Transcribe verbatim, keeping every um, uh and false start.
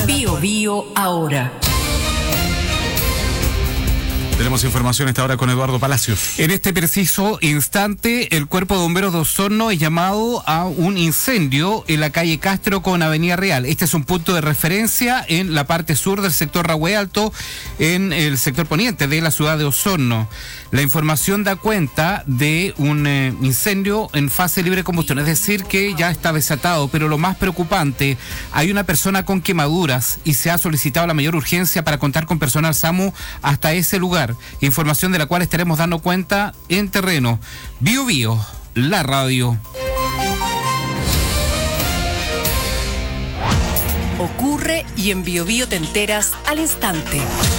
Bio Bio Ahora. Tenemos información a esta hora con Eduardo Palacios. En este preciso instante, el Cuerpo de Bomberos de Osorno es llamado a un incendio en la calle Castro con Avenida Real. Este es un punto de referencia en la parte sur del sector Rahue Alto, en el sector poniente de la ciudad de Osorno. La información da cuenta de un eh, incendio en fase libre de combustión, es decir, que ya está desatado, pero lo más preocupante, hay una persona con quemaduras y se ha solicitado la mayor urgencia para contar con personal SAMU hasta ese lugar. Información de la cual estaremos dando cuenta en terreno. Bio Bio, la radio. Ocurre y en Bio Bio te enteras al instante.